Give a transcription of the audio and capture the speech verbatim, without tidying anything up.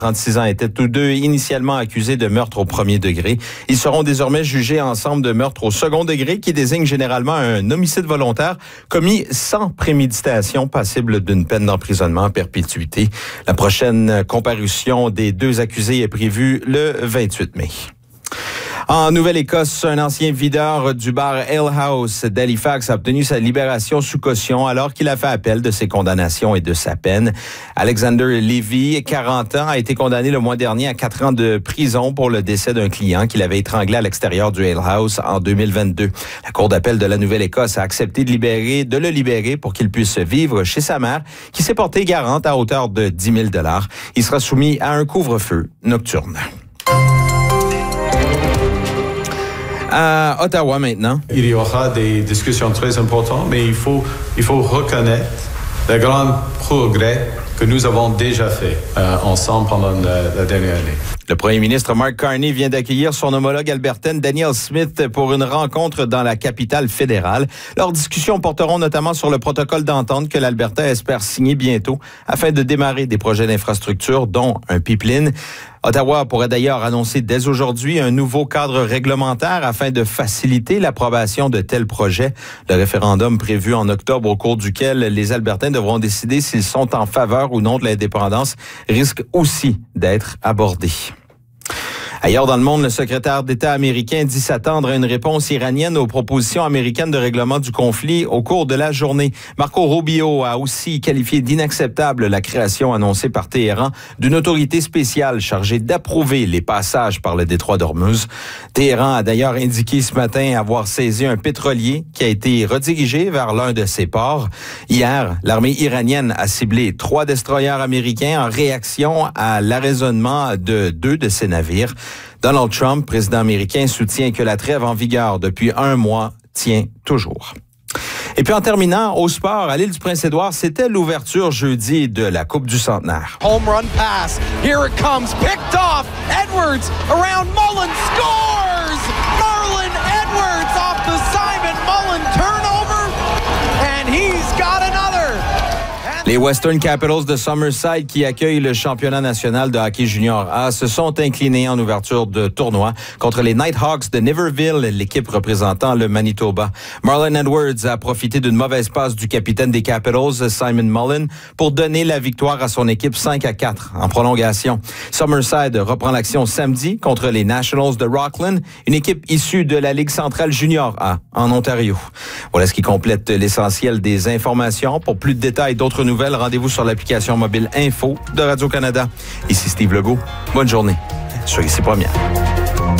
trente-six ans, étaient tous deux initialement accusés de meurtre au premier degré. Ils seront désormais jugés ensemble de meurtre au second degré, qui désigne généralement un homicide volontaire commis sans préméditation, passible d'une peine d'emprisonnement à perpétuité. La prochaine comparution des deux accusés est prévue le vingt-huit mai. En Nouvelle-Écosse, un ancien videur du bar Ale House d'Halifax a obtenu sa libération sous caution alors qu'il a fait appel de ses condamnations et de sa peine. Alexander Levy, quarante ans, a été condamné le mois dernier à quatre ans de prison pour le décès d'un client qu'il avait étranglé à l'extérieur du Ale House en deux mille vingt-deux. La Cour d'appel de la Nouvelle-Écosse a accepté de, libérer, de le libérer pour qu'il puisse vivre chez sa mère, qui s'est portée garante à hauteur de dix mille dollars. Il sera soumis à un couvre-feu nocturne. À Ottawa maintenant. Il y aura des discussions très importantes, mais il faut, il faut reconnaître le grand progrès que nous avons déjà fait euh, ensemble pendant la, la dernière année. Le premier ministre Mark Carney vient d'accueillir son homologue albertaine Danielle Smith pour une rencontre dans la capitale fédérale. Leurs discussions porteront notamment sur le protocole d'entente que l'Alberta espère signer bientôt afin de démarrer des projets d'infrastructure, dont un pipeline. Ottawa pourrait d'ailleurs annoncer dès aujourd'hui un nouveau cadre réglementaire afin de faciliter l'approbation de tels projets. Le référendum prévu en octobre, au cours duquel les Albertains devront décider s'ils sont en faveur ou non de l'indépendance, risque aussi d'être abordé. Ailleurs dans le monde, le secrétaire d'État américain dit s'attendre à une réponse iranienne aux propositions américaines de règlement du conflit au cours de la journée. Marco Rubio a aussi qualifié d'inacceptable la création annoncée par Téhéran d'une autorité spéciale chargée d'approuver les passages par le détroit d'Ormuz. Téhéran a d'ailleurs indiqué ce matin avoir saisi un pétrolier qui a été redirigé vers l'un de ses ports. Hier, l'armée iranienne a ciblé trois destroyers américains en réaction à l'arraisonnement de deux de ses navires. Donald Trump, président américain, soutient que la trêve en vigueur depuis un mois tient toujours. Et puis en terminant, au sport, à l'île du Prince-Édouard, c'était l'ouverture jeudi de la Coupe du Centenaire. Home run pass. Here it comes. Picked off. Edwards around Mullen scores. Marlon Edwards off the Simon Mullen turnover. And he's got another. Les Western Capitals de Summerside, qui accueillent le championnat national de hockey junior A, se sont inclinés en ouverture de tournoi contre les Nighthawks de Niverville, l'équipe représentant le Manitoba. Marlon Edwards a profité d'une mauvaise passe du capitaine des Capitals, Simon Mullen, pour donner la victoire à son équipe cinq à quatre en prolongation. Summerside reprend l'action samedi contre les Nationals de Rockland, une équipe issue de la Ligue centrale junior A en Ontario. Voilà ce qui complète l'essentiel des informations. Pour plus de détails, d'autres nouvelles, rendez-vous sur l'application mobile Info de Radio-Canada. Ici Steve Legault. Bonne journée sur Ici Première.